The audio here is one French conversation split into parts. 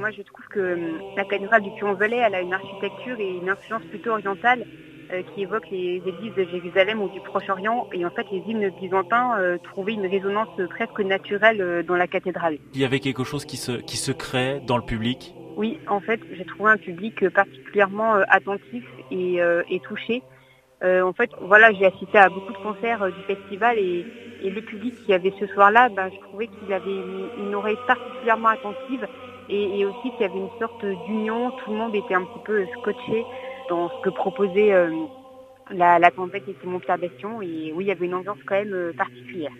moi je trouve que la cathédrale du Puy-en-Velay, elle a une architecture et une influence plutôt orientale qui évoque les églises de Jérusalem ou du Proche-Orient. Et en fait, les hymnes byzantins trouvaient une résonance presque naturelle dans la cathédrale. Il y avait quelque chose qui se crée dans le public. Oui, en fait, j'ai trouvé un public particulièrement attentif et touché. En fait, voilà, j'ai assisté à beaucoup de concerts du festival et le public qui avait ce soir-là, je trouvais qu'il avait une oreille particulièrement attentive et aussi qu'il y avait une sorte d'union. Tout le monde était un petit peu scotché dans ce que proposait la tempête et Simon-Pierre Bestion. Et oui, il y avait une ambiance quand même particulière.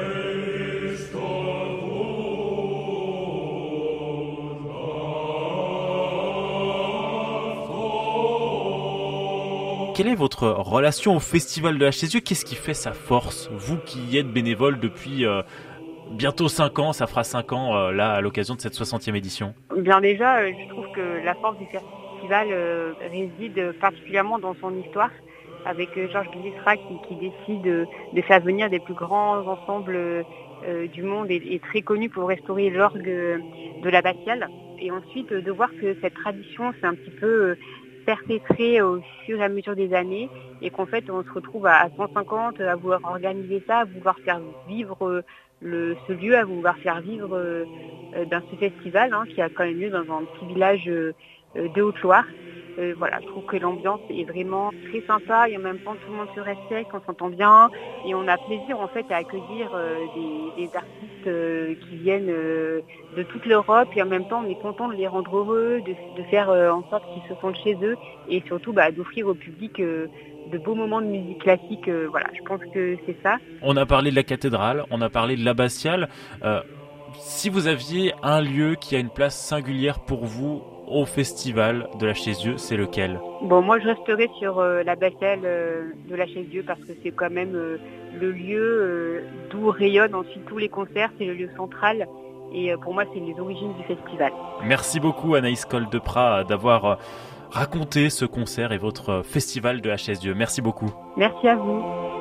Quelle est votre relation au Festival de la Chaise-Dieu ? Qu'est-ce qui fait sa force ? Vous qui y êtes bénévole depuis bientôt 5 ans, ça fera 5 ans là à l'occasion de cette 60e édition. Bien déjà, je trouve que la force du festival réside particulièrement dans son histoire, avec Georges Glisra qui décide de faire venir des plus grands ensembles du monde et très connus pour restaurer l'orgue de l'abbatiale. Et ensuite de voir que cette tradition s'est un petit peu perpétrée au fur et à mesure des années et qu'en fait on se retrouve à 150 à vouloir organiser ça, à vouloir faire vivre ce lieu, à vouloir faire vivre ce festival qui a quand même lieu dans un petit village de Haute-Loire. Voilà, je trouve que l'ambiance est vraiment très sympa et en même temps tout le monde se respecte, on s'entend bien et on a plaisir en fait à accueillir des artistes qui viennent de toute l'Europe et en même temps on est content de les rendre heureux, de faire en sorte qu'ils se sentent chez eux et surtout d'offrir au public de beaux moments de musique classique. Voilà, je pense que c'est ça. On a parlé de la cathédrale, on a parlé de l'abbatiale. Si vous aviez un lieu qui a une place singulière pour vous au Festival de la Chaise-Dieu, c'est lequel ? Bon, moi je resterai sur l'abbatiale de la Chaise-Dieu parce que c'est quand même le lieu d'où rayonnent ensuite tous les concerts, c'est le lieu central et pour moi c'est les origines du festival. Merci beaucoup Anaïs Coll-Deprat d'avoir raconté ce concert et votre Festival de la Chaise-Dieu. Merci beaucoup. Merci à vous.